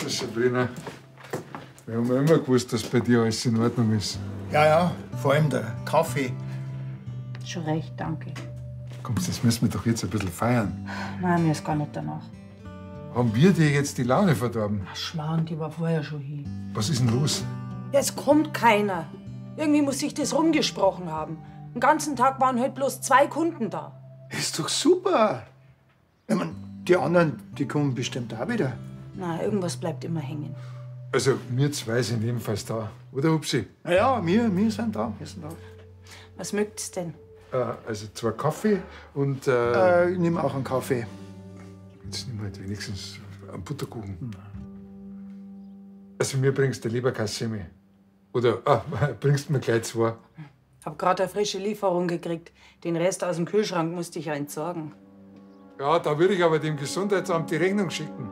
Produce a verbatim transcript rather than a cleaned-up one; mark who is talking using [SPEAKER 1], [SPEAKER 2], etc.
[SPEAKER 1] du, Sabrina? Wir haben ja immer gewusst, dass bei dir alles in Ordnung ist.
[SPEAKER 2] Ja, ja, vor allem der Kaffee.
[SPEAKER 3] Schon recht, danke.
[SPEAKER 1] Komm, das müssen wir doch jetzt ein bisschen feiern.
[SPEAKER 3] Nein, mir ist gar nicht danach.
[SPEAKER 1] Haben wir dir jetzt die Laune verdorben?
[SPEAKER 3] Ach, Schmarrn, die war vorher schon hier.
[SPEAKER 1] Was ist denn los?
[SPEAKER 4] Ja, es kommt keiner. Irgendwie muss sich das rumgesprochen haben. Den ganzen Tag waren heute bloß zwei Kunden da.
[SPEAKER 2] Ist doch super. Ich mein, die anderen, die kommen bestimmt auch wieder.
[SPEAKER 4] Na, irgendwas bleibt immer hängen.
[SPEAKER 1] Also, wir zwei sind ebenfalls da. Oder, Hupsi?
[SPEAKER 2] Na ja, wir, wir sind da. Wir sind da.
[SPEAKER 4] Was mögt's denn?
[SPEAKER 1] Äh, also zwei Kaffee und... Äh,
[SPEAKER 2] Äh, ich nehme auch einen Kaffee.
[SPEAKER 1] Jetzt nimm halt wenigstens einen Butterkuchen. Also mir bringst du lieber keine Semmel. Oder ah, bringst mir gleich zwei.
[SPEAKER 4] Hab grad eine frische Lieferung gekriegt. Den Rest aus dem Kühlschrank musste ich ja entsorgen.
[SPEAKER 1] Ja, da würde ich aber dem Gesundheitsamt die Rechnung schicken.